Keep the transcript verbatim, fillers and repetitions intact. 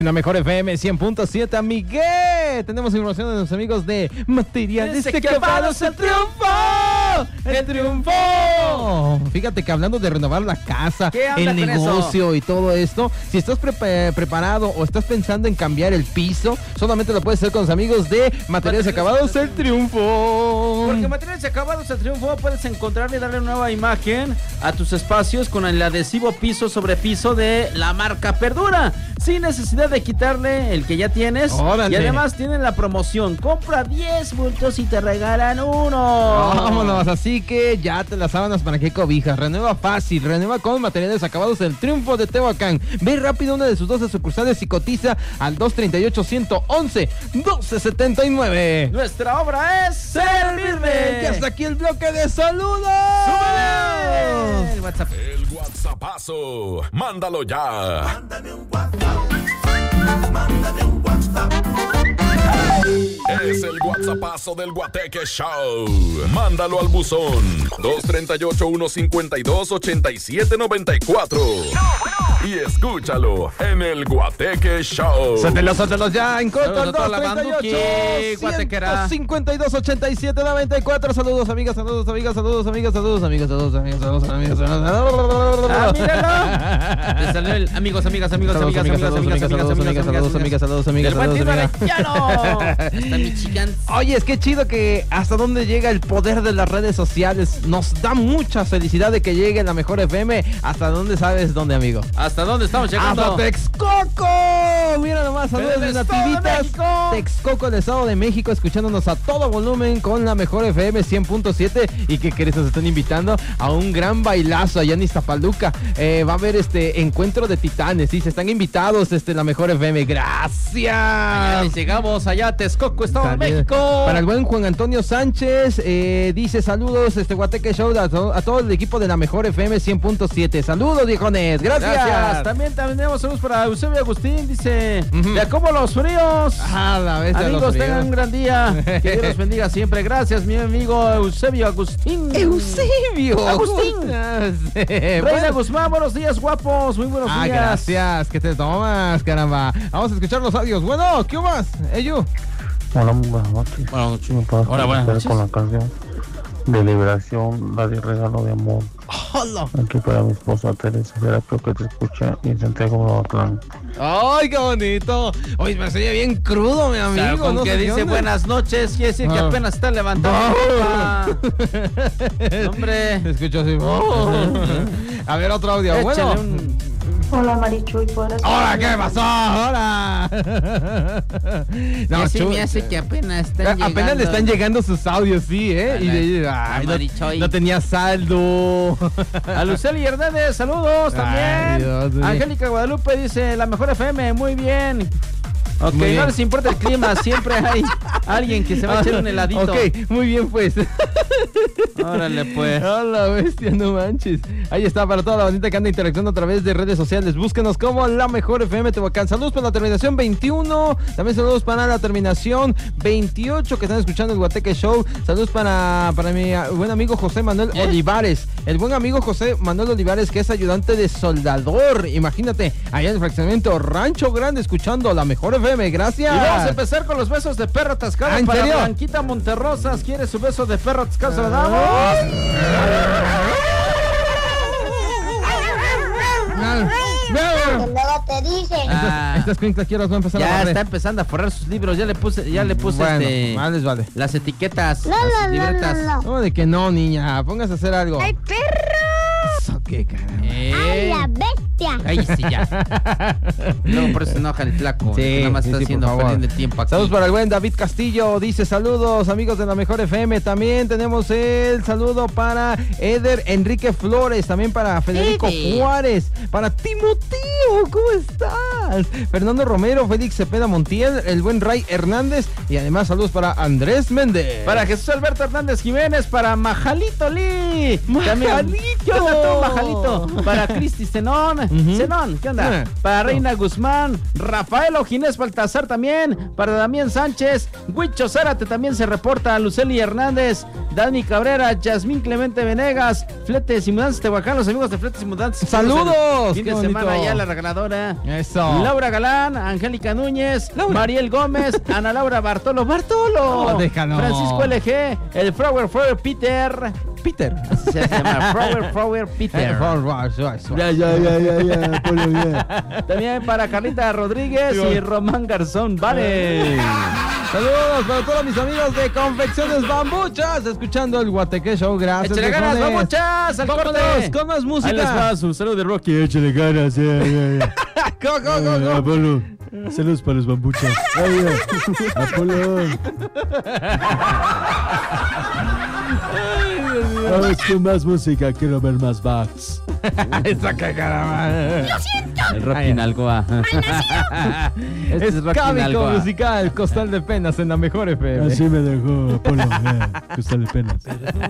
En la mejor F M cien punto siete, amigué. Tenemos información de los amigos de Materiales Acabados. ¡El triunfo! ¡El triunfo! Fíjate que hablando de renovar la casa, el negocio y todo esto, si estás pre preparado o estás pensando en cambiar el piso, solamente lo puedes hacer con los amigos de Materiales Acabados. ¡El triunfo! Porque Materiales Acabados, el triunfo, puedes encontrar y darle nueva imagen a tus espacios con el adhesivo piso sobre piso de la marca Perdura, sin necesidad de quitarle el que ya tienes. ¡Órale! Y además tienen la promoción, compra diez bultos y te regalan uno. Vámonos, así que ya te las sábanas para que cobijas. Renueva fácil, renueva con Materiales Acabados, el triunfo de Tehuacán. Ve rápido una de sus doce sucursales y cotiza al dos treinta y ocho, ciento once, doce setenta y nueve. Nuestra obra es servirme. Y hasta aquí el bloque de saludos. ¡Súbele! El WhatsApp. El WhatsAppazo. Mándalo ya. Mándame un WhatsApp. Mándame un WhatsApp. Es el WhatsAppazo del Guateque Show. Mándalo al buzón dos treinta y ocho, ciento cincuenta y dos, ochenta y siete noventa y cuatro. Y escúchalo en el Guateque Show. Suéltelos, suéltelos ya en corto al Saludos a dos toda la treinta y ocho, Guatequera. ciento cincuenta y dos, ochenta y siete noventa y cuatro. Saludos, amigas, saludos, amigas, saludos, amigas, saludos, amigas, saludos, amigas, saludos, amigas, saludos. Ah, míralo. Te salió el amigos, amigas, amigos, amigas, amigas, amigas, amigas, saludos, amigas, saludos, amigas, saludos, amigas, saludos, amigas. Está mi chican. Oye, es que chido que hasta dónde llega el poder de las redes sociales. Nos da mucha felicidad de que llegue la mejor F M. ¿Hasta dónde sabes dónde, amigo? ¿Hasta dónde estamos llegando? ¡Hasta Texcoco! Mira nomás, saludos de nativitas. Texcoco, el Estado de México, escuchándonos a todo volumen con la mejor F M cien punto siete. ¿Y qué crees? Nos están invitando a un gran bailazo allá en Iztapaluca. Eh, va a haber este encuentro de titanes. Sí, se están invitados este la mejor F M. ¡Gracias! Allá llegamos, allá a Texcoco, Estado de México. Para el buen Juan Antonio Sánchez, eh, dice saludos, este Guateque Show, a, to a todo el equipo de la mejor F M cien punto siete. Saludos, viejones, gracias. Gracias. También, también tenemos saludos para Eusebio Agustín, dice, uh-huh. De cómo los fríos. Ah, la vez amigos, tengan un gran día. Que Dios los bendiga siempre. Gracias, mi amigo Eusebio Agustín. Eusebio Agustín. sí, Reina bueno. Guzmán, buenos días, guapos. Muy buenos ah, días. Gracias, que te tomas, caramba. Vamos a escuchar los audios. Bueno, ¿qué más? Ello. Hola, muy buenas noches. Buenas noches. ¿Me puedes Hola, buenas noches. Con la canción de Liberación, la de Regalo de Amor? Hola. Aquí para mi esposa Teresa Serapio, que te escucha, y Santiago Guadalajara. ¡Ay, qué bonito! Oye, me sería bien crudo, mi amigo. O sea, con no que sé dice buenas noches, quiere decir ah. que apenas está levantando. Ah. Hombre. Te escucho así. Oh. A ver, otro audio. Échale bueno. Un... Hola, Marichuy, ¿podrás? ¡Hola! ¿Qué pasó? ¡Hola! No, sí me hace que apenas están a, llegando. Apenas le están llegando sus audios, sí, ¿eh? Hola. Y de, ay, no, no tenía saldo. A Luceli Hernández, saludos también. Ay, Dios, sí. Angélica Guadalupe dice, la mejor F M, muy bien. Ok, muy bien. No les importa el clima, siempre hay alguien que se va a echar un heladito. Ok, muy bien pues. Órale pues. Hola, bestia, no manches. Ahí está, para toda la bandita que anda interactuando a través de redes sociales. Búsquenos como la mejor F M Tehuacán. Saludos para la terminación veintiuno. También saludos para la terminación veintiocho que están escuchando el Guateque Show. Saludos para, para mi buen amigo José Manuel ¿Eh? Olivares. El buen amigo José Manuel Olivares, que es ayudante de soldador. Imagínate, allá en el fraccionamiento Rancho Grande, escuchando la mejor F M. Gracias. Y vamos a empezar con los besos de perro atascado. ¿En para serio? Blanquita Monterrosas. ¿Quiere su beso de perro atascado? ¿Se lo damos? Luego te dicen. Ah, Estas cuencas quiero va a empezar ya a barrer. está empezando a forrar sus libros. Ya le puse, ya le puse bueno, este, vale, vale. las etiquetas, No, las no, no, libretas. no, no. ¿Cómo de que no, niña? Póngase a hacer algo. ¡Ay, perro! Eso qué, caramba. Eh, ¡Ay, la bestia! Ay, sí, ya. Luego por eso se enoja el flaco. Sí, nada más sí, está sí, haciendo por favor. perdiendo el tiempo aquí. Saludos para el buen David Castillo, dice saludos amigos de la mejor F M. También tenemos el saludo para Eder Enrique Flores, también para Federico Eder. Juárez, para Timoteo, ¿cómo estás? Fernando Romero, Félix Cepeda Montiel, el buen Ray Hernández y además saludos para Andrés Méndez. Para Jesús Alberto Hernández Jiménez, para Majalito Lee. ¡Majalito! También, ¿qué onda tú, Majalito? Para Cristi Zenón, Uh-huh. Zenón, ¿qué onda? Uh-huh. Para Reina Guzmán, Rafael Ojinés Baltazar también, para Damián Sánchez, Huicho Zárate también se reporta, Luceli Hernández, Dani Cabrera, Yasmín Clemente Venegas, Fletes y Mudanzas Tehuacán, los amigos de Fletes y Mudanzas. ¡Saludos! Fin de semana allá la regaladora. Eso. Laura Galán, Angélica Núñez, Laura. Mariel Gómez, Ana Laura Bartolo, Bartolo. No, déjalo. Francisco L G, el Flower Flower Peter. Peter. Así se llama, Flower Flower Peter. Ya, ya, ya, ya, ya, ponlo bien. También para Carlita Rodríguez y Román Garzón, vale. Saludos para todos mis amigos de Confecciones Bambuchas, escuchando el Guateque Show. Gracias. Échale ganas, Bambuchas, al Vámonos, corte. con más música. Ahí les va su saludo de Rocky. Échale ganas, ya, ya, ya. Go, go, go, go. Eh, Apolo, saludos para los bambuchas. Oye, Apolo. Vamos con más música, quiero ver más backs. Esa cagada. ¡Lo siento! El Rocky Nalgoa. Este Es es Rocky Cábico Nalgoa. Musical, Costal de Penas en la mejor F M. Así me dejó Apolo, eh, costal de penas.